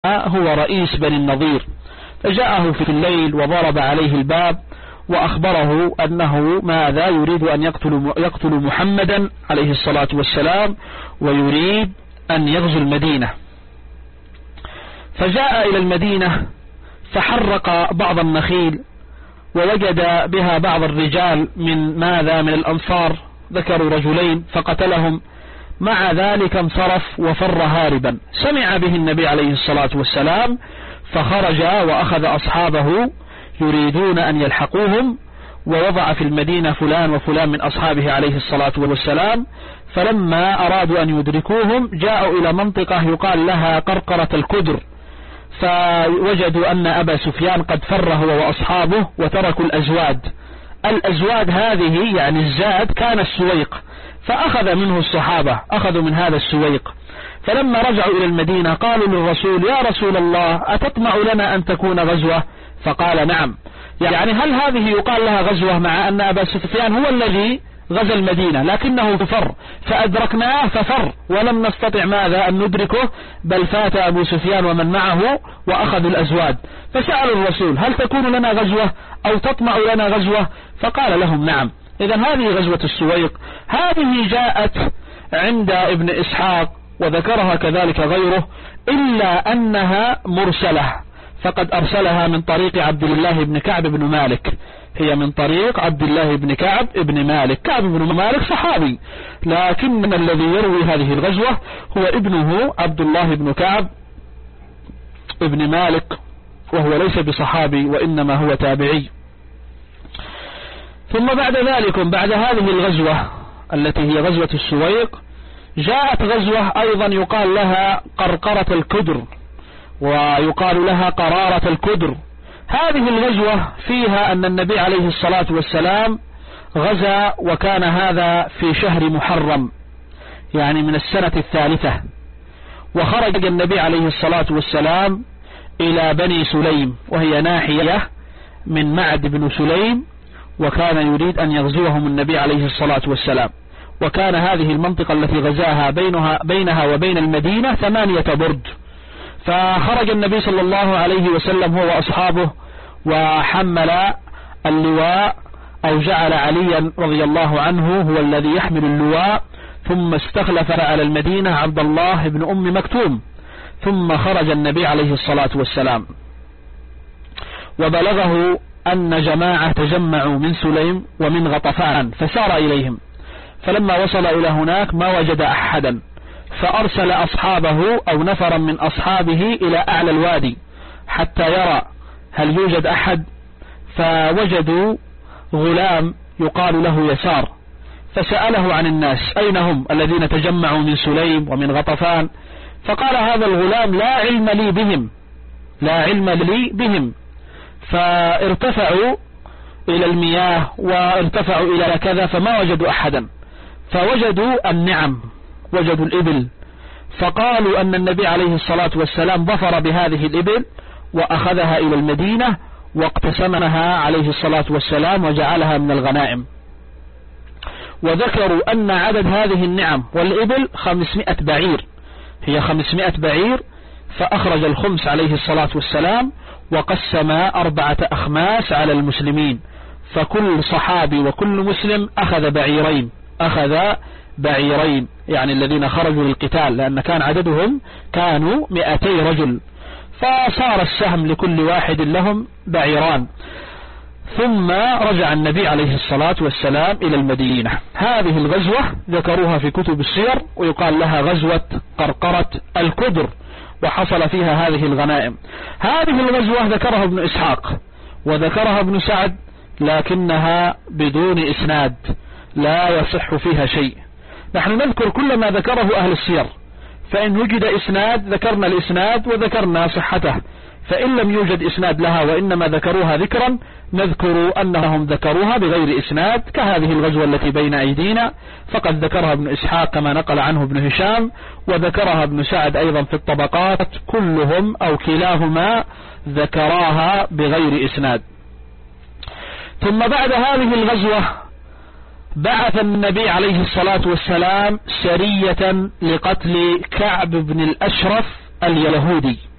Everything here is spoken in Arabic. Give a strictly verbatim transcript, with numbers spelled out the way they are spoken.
هو رئيس بني النضير، فجاءه في الليل وضرب عليه الباب وأخبره أنه ماذا يريد أن يقتل, يقتل محمدا عليه الصلاة والسلام ويريد أن يغزو المدينة. فجاء إلى المدينة فحرق بعض النخيل ووجد بها بعض الرجال من ماذا من الأنصار، ذكروا رجلين فقتلهم، مع ذلك انصرف وفر هاربا. سمع به النبي عليه الصلاة والسلام فخرج وأخذ أصحابه يريدون أن يلحقوهم، ووضع في المدينة فلان وفلان من أصحابه عليه الصلاة والسلام. فلما أرادوا أن يدركوهم جاءوا إلى منطقة يقال لها قرقرة الكدر، فوجدوا أن أبا سفيان قد فر هو وأصحابه وتركوا الأزواد. الأزواد هذه يعني الزاد كان السويق، فأخذ منه الصحابة، أخذوا من هذا السويق. فلما رجعوا إلى المدينة قالوا للرسول: يا رسول الله أتطمع لنا أن تكون غزوة؟ فقال: نعم. يعني هل هذه يقال لها غزوة مع أن أبا سفيان هو الذي غزا المدينة لكنه فر، فأدركناه ففر ولم نستطع ماذا أن ندركه، بل فات أبو سفيان ومن معه وأخذوا الأزواد. فسألوا الرسول: هل تكون لنا غزوة أو تطمع لنا غزوة؟ فقال لهم: نعم. إذن هذه غزوة السويق، هذه جاءت عند ابن إسحاق وذكرها كذلك غيره، إلا أنها مرسلة، فقد أرسلها من طريق عبد الله بن كعب بن مالك، هي من طريق عبد الله بن كعب بن مالك. كعب بن مالك صحابي، لكن الذي يروي هذه الغزوة هو ابنه عبد الله بن كعب بن مالك، وهو ليس بصحابي وإنما هو تابعي. ثم بعد ذلك بعد هذه الغزوة التي هي غزوة السويق جاءت غزوة أيضا يقال لها قرقرة الكدر، ويقال لها قرارة الكدر. هذه الغزوة فيها أن النبي عليه الصلاة والسلام غزا، وكان هذا في شهر محرم يعني من السنة الثالثة، وخرج النبي عليه الصلاة والسلام إلى بني سليم، وهي ناحية من معد بن سليم، وكان يريد أن يغزوهم النبي عليه الصلاة والسلام. وكان هذه المنطقة التي غزاها بينها, بينها وبين المدينة ثمانية برد. فخرج النبي صلى الله عليه وسلم هو وأصحابه وحمل اللواء، أو جعل عليا رضي الله عنه هو الذي يحمل اللواء، ثم استخلف على المدينة عبد الله بن أم مكتوم. ثم خرج النبي عليه الصلاة والسلام، وبلغه أن جماعة تجمعوا من سليم ومن غطفان، فسار إليهم. فلما وصل إلى هناك ما وجد أحدا، فأرسل أصحابه أو نفرا من أصحابه إلى أعلى الوادي حتى يرى هل يوجد أحد. فوجدوا غلام يقال له يسار، فسأله عن الناس أين هم الذين تجمعوا من سليم ومن غطفان. فقال هذا الغلام: لا علم لي بهم، لا علم لي بهم. فارتفعوا إلى المياه وارتفعوا إلى كذا فما وجدوا أحدا، فوجدوا النعم، وجدوا الإبل، فقالوا أن النبي عليه الصلاة والسلام ظفر بهذه الإبل وأخذها إلى المدينة واقتسمها عليه الصلاة والسلام وجعلها من الغنائم. وذكروا أن عدد هذه النعم والإبل خمسمائة بعير، هي خمسمائة بعير. فأخرج الخمس عليه الصلاة والسلام وقسم أربعة أخماس على المسلمين، فكل صحابي وكل مسلم أخذ بعيرين، أخذ بعيرين يعني الذين خرجوا للقتال، لأن كان عددهم كانوا مئتي رجل، فصار السهم لكل واحد لهم بعيران. ثم رجع النبي عليه الصلاة والسلام إلى المدينة. هذه الغزوة ذكروها في كتب السير، ويقال لها غزوة قرقرة الكدر، وحصل فيها هذه الغنائم. هذه الغزوة ذكرها ابن إسحاق وذكرها ابن سعد، لكنها بدون إسناد، لا يصح فيها شيء. نحن نذكر كل ما ذكره أهل السير، فإن وجد إسناد ذكرنا الإسناد وذكرنا صحته، فإن لم يوجد إسناد لها وإنما ذكروها ذكرا نذكر أنهم ذكروها بغير إسناد، كهذه الغزوة التي بين أيدينا، فقد ذكرها ابن إسحاق كما نقل عنه ابن هشام، وذكرها ابن سعد أيضا في الطبقات، كلهم أو كلاهما ذكراها بغير إسناد. ثم بعد هذه الغزوة بعث النبي عليه الصلاة والسلام سرية لقتل كعب بن الأشرف اليهودي،